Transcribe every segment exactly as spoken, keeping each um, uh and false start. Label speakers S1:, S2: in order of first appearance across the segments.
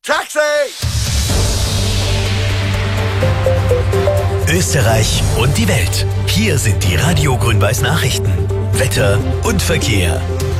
S1: Taxi!
S2: Österreich und die Welt. Hier sind die Radio Grün-Weiß Nachrichten. Wetter und Verkehr.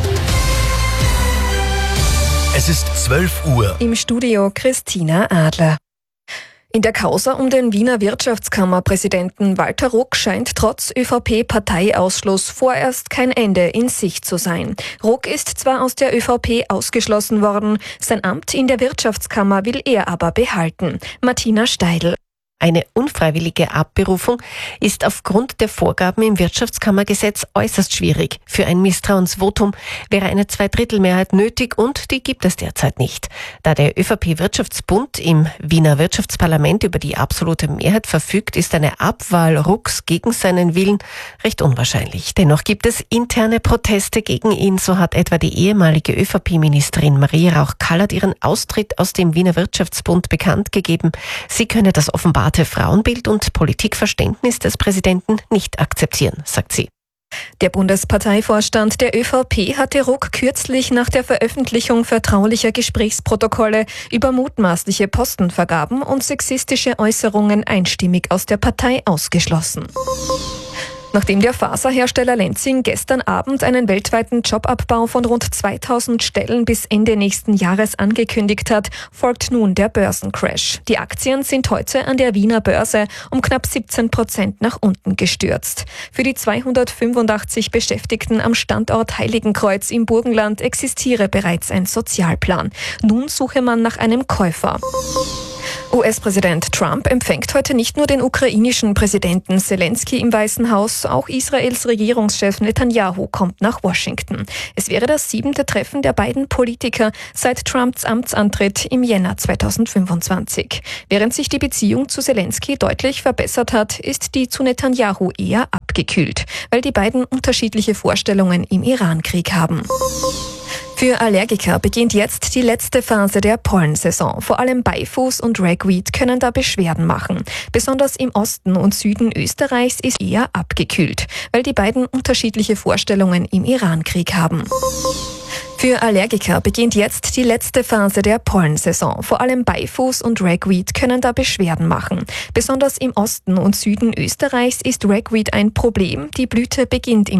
S2: Es ist zwölf Uhr.
S3: Im Studio Christina Adler. In der Causa um den Wiener Wirtschaftskammerpräsidenten Walter Ruck scheint trotz ÖVP-Parteiausschluss vorerst kein Ende in Sicht zu sein. Ruck ist zwar aus der ÖVP ausgeschlossen worden, sein Amt in der Wirtschaftskammer will er aber behalten. Martina Steidl.
S4: Eine unfreiwillige Abberufung ist aufgrund der Vorgaben im Wirtschaftskammergesetz äußerst schwierig. Für ein Misstrauensvotum wäre eine Zweidrittelmehrheit nötig und die gibt es derzeit nicht. Da der ÖVP-Wirtschaftsbund im Wiener Wirtschaftsparlament über die absolute Mehrheit verfügt, ist eine Abwahl Rucks gegen seinen Willen recht unwahrscheinlich. Dennoch gibt es interne Proteste gegen ihn. So hat etwa die ehemalige ÖVP-Ministerin Marie Rauch-Kallert ihren Austritt aus dem Wiener Wirtschaftsbund bekannt gegeben. Sie könne das offenbar Frauenbild und Politikverständnis des Präsidenten nicht akzeptieren, sagt sie.
S3: Der Bundesparteivorstand der ÖVP hatte Ruck kürzlich nach der Veröffentlichung vertraulicher Gesprächsprotokolle über mutmaßliche Postenvergaben und sexistische Äußerungen einstimmig aus der Partei ausgeschlossen. Nachdem der Faserhersteller Lenzing gestern Abend einen weltweiten Jobabbau von rund zweitausend Stellen bis Ende nächsten Jahres angekündigt hat, folgt nun der Börsencrash. Die Aktien sind heute an der Wiener Börse um knapp siebzehn Prozent nach unten gestürzt. Für die zweihundertfünfundachtzig Beschäftigten am Standort Heiligenkreuz im Burgenland existiere bereits ein Sozialplan. Nun suche man nach einem Käufer. U S-Präsident Trump empfängt heute nicht nur den ukrainischen Präsidenten Zelensky im Weißen Haus, auch Israels Regierungschef Netanyahu kommt nach Washington. Es wäre das siebente Treffen der beiden Politiker seit Trumps Amtsantritt im Jänner zweitausendfünfundzwanzig. Während sich die Beziehung zu Zelensky deutlich verbessert hat, ist die zu Netanyahu eher abgekühlt, weil die beiden unterschiedliche Vorstellungen im Iran-Krieg haben. Für Allergiker beginnt jetzt die letzte Phase der Pollensaison. Vor allem Beifuß und Ragweed können da Beschwerden machen. Besonders im Osten und Süden Österreichs ist eher abgekühlt, weil die beiden unterschiedliche Vorstellungen im Iran-Krieg haben. Für Allergiker beginnt jetzt die letzte Phase der Pollensaison. Vor allem Beifuß und Ragweed können da Beschwerden machen. Besonders im Osten und Süden Österreichs ist Ragweed ein Problem. Die Blüte beginnt im